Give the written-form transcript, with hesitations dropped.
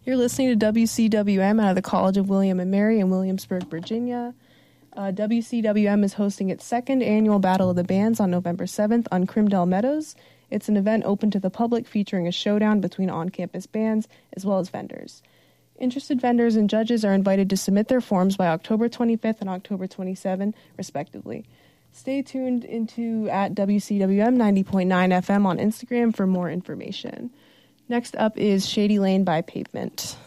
You're listening to WCWM out of the College of William and Mary in Williamsburg, Virginia. WCWM is hosting its second annual Battle of the Bands on November 7th on Crimdell Meadows. It's an event open to the public featuring a showdown between on-campus bands as well as vendors. Interested vendors and judges are invited to submit their forms by October 25th and October 27th, respectively. Stay tuned into at WCWM 90.9 FM on Instagram for more information. Next up is Shady Lane by Pavement.